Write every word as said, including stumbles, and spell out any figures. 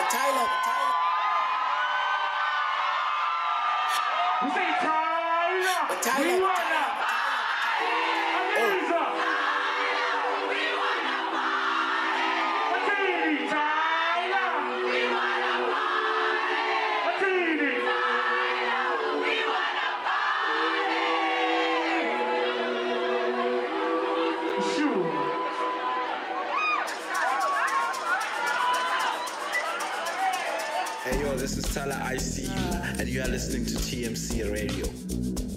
Tyler. You say Tyler. Tyler. We wanna. Anisa. Matini. Tyler. We wanna party. Matini. Tyler. We wanna party. Sure. Hey yo, this is Tyler I C U, and you are listening to T M C Radio.